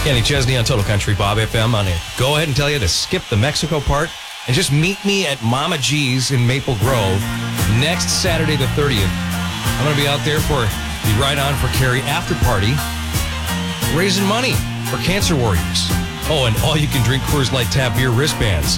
Kenny Chesney on Total Country Bob FM. On it. Go ahead and tell you to skip the Mexico part and just meet me at Mama G's in Maple Grove next Saturday the 30th. I'm going to be out there for the Ride On for Carrie after party, raising money for cancer warriors. Oh, and all you can drink Coors Light tap beer wristbands.